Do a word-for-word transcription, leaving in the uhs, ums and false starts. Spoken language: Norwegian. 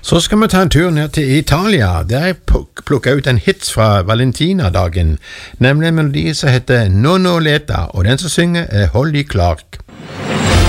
Så skal vi ta en tur ned til Italia, der jeg plukket ut en hits fra Valentina-dagen, nemlig en melodi som heter Nonno Leta, og den som synger er Holly Clark.